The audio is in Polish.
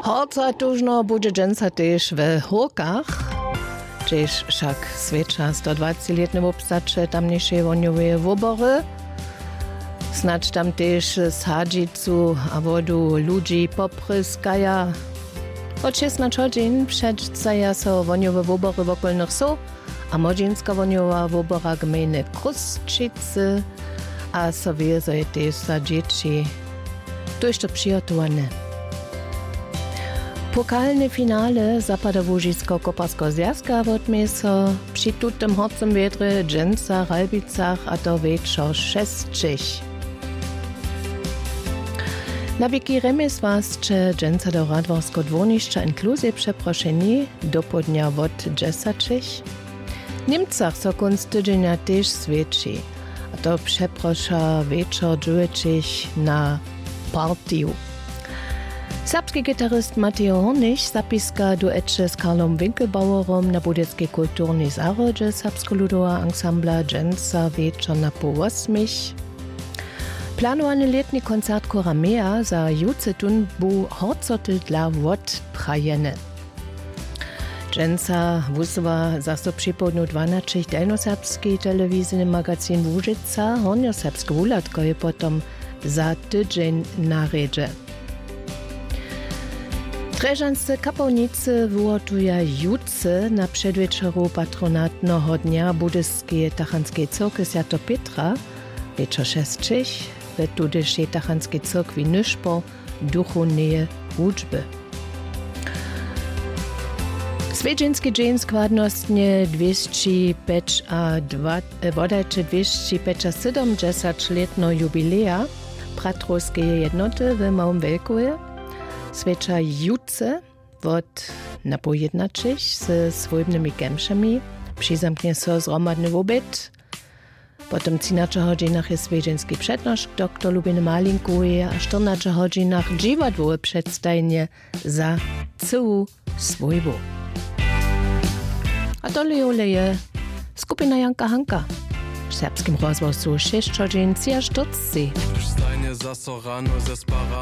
Horca tužno bude dženca tež v Horkach, tež však svedča 120-letne obstače tamnejšie voňové wobory. Snad tam tež sadžicu a vodu ľudí popryskaja. Od 16 hodin předstaja so voňové wobory wokolnych so a modžinska voňová wobora gmejne Krusčice a so wie, so je tež sadžiči. To je to přigotowane. Pokalne finale Zapadowožisko Koparsko Zjazka wotmie so przy tutym hocym wiedry dżęca, Ralbicach a to wieczor 6. Na wieki remesłascze dżęca do Radworsko dwoniszcza inkluzje przeproszeni do podnia wot 10. Niemcach so kunst tydzienia też swiedczy, a to przeprosza wieczor 9 na partiu. Serbski gitarist Mateo Hornich zapiska duecze z Karlom Winkelbauerom na budeckiej kulturnej zarodze serbsko-ludowa ansambla dżęca wieczor na po 8. Planowany letni koncert Koramea za juce tun bu horcoty dla wot prajene. Dżęca wuzywa za so przypodnu 12 delnoserbski telewizyjny magazyn Łużyca, hornioserbski wulatko je potom za tydzień na redze. Trežansce kapownice wyłotuja juce na przedwieczoru patronatnego dnia budyskie tachanskiej cyrkwi Świętego Piotra, wieczor 6, w tudyszej tachanskiej cyrkwi Nyszpo duchownej uczby. Swiedzienski dzień składnostnie 270-letno jubilea Pratrowskiej jednoty w Małym Welkowie. Sveča juce wot na po 11 ze swojnymi gemszami přizamknie so zromadny woběd. Potom 13 hodinach je svědženský přednošk dr. Lubiny Malinkuje a 14 hodinach dživadvoje předstajně za celou svojbu. A dole je skupina Janka Hanka. W serbskim rozwoju 6 hodin 40.